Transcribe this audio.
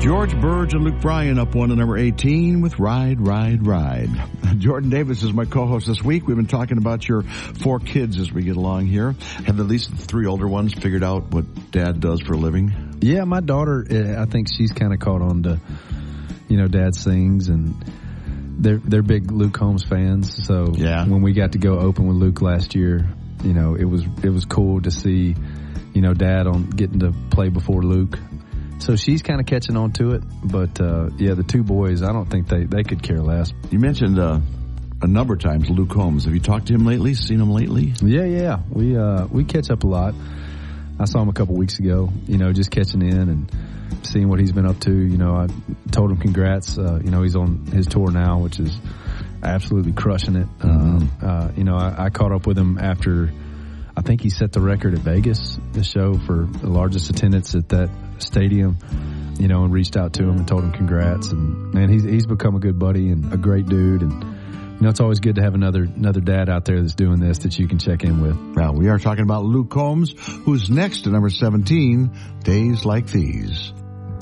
George Burge and Luke Bryan up 1 to number 18 with Ride, Ride, Ride. Jordan Davis is my co-host this week. We've been talking about your 4 kids as we get along here. Have at least the 3 older ones figured out what Dad does for a living? Yeah, my daughter, I think she's kind of caught on to, Dad sings, and they're big Luke Combs fans. So when we got to go open with Luke last year, it was cool to see, Dad on getting to play before Luke. So she's kind of catching on to it. But, the 2 boys, I don't think they could care less. You mentioned a number of times Luke Combs. Have you talked to him lately, seen him lately? Yeah. We catch up a lot. I saw him a couple weeks ago, just catching in and seeing what he's been up to. I told him congrats. He's on his tour now, which is absolutely crushing it. I caught up with him after, I think he set the record at Vegas, the show for the largest attendance at that stadium, and reached out to him and told him congrats. And man, he's become a good buddy and a great dude. And it's always good to have another dad out there that's doing this that you can check in with. Well, we are talking about Luke Combs, who's next to number 17, Days Like These.